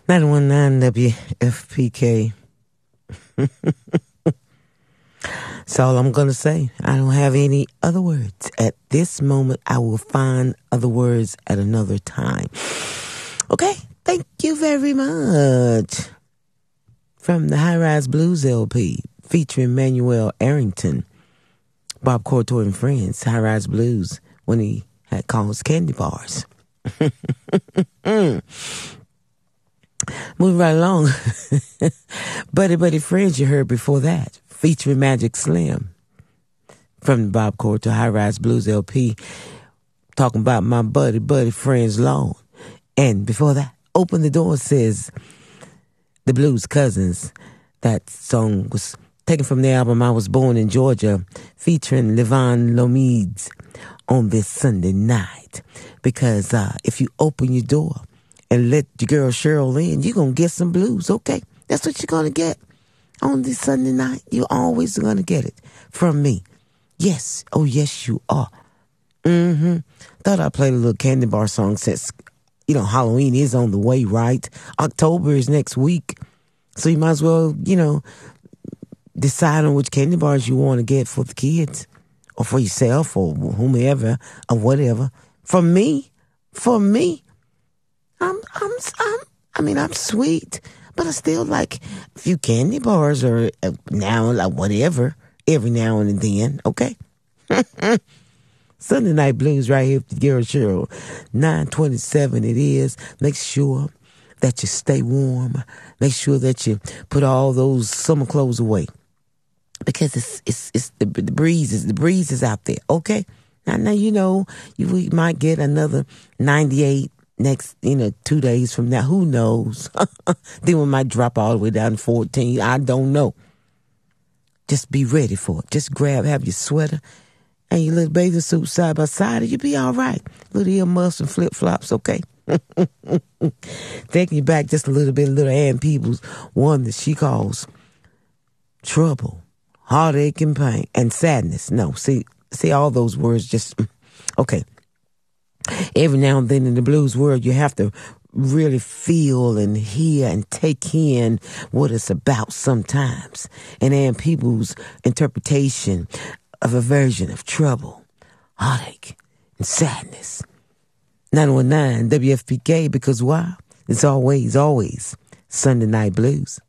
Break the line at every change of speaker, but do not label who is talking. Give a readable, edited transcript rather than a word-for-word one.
919 WFPK. That's all I'm going to say. I don't have any other words. At this moment, I will find other words at another time. Okay, thank you very much. From the High Rise Blues LP, featuring Manuel Arrington, Bob Cortor and Friends, High Rise Blues, when he had called Candy Bars. Moving right along. Buddy Friends you heard before that, featuring Magic Slim, from the Bob Cortor High Rise Blues LP, talking about my buddy Friends Long. And before that, Open the Door says the Blues Cousins. That song was taken from the album I Was Born in Georgia, featuring Levon Lomides, On This Sunday Night. Because if you open your door and let your girl Cheryl in, you're going to get some blues, okay? That's what you're going to get on this Sunday night. You're always going to get it from me. Yes. Oh, yes, you are. Thought I played a little Candy Bar song since, Halloween is on the way, right? October is next week. So you might as well, decide on which candy bars you want to get for the kids or for yourself or whomever or whatever. For me, I'm sweet, but I still like a few candy bars or now, like whatever, every now and then, okay? Sunday Night Blues right here with Gary Cheryl. 9:27 it is. Make sure that you stay warm. Make sure that you put all those summer clothes away. Because it's the breeze is out there, okay? Now we might get another 98 next, 2 days from now. Who knows? Then we might drop all the way down to 14. I don't know. Just be ready for it. Just have your sweater and your little bathing suit side by side, and you'll be all right. Little earmuffs and flip-flops, okay? Taking you back just a little bit, little Ann Peebles, one that she calls trouble, heartache and pain, and sadness. No, see all those words just, okay. Every now and then in the blues world, you have to really feel and hear and take in what it's about sometimes. And Ann Peebles' interpretation of a version of trouble, heartache, and sadness. 919 WFPK, because why? It's always Sunday Night Blues.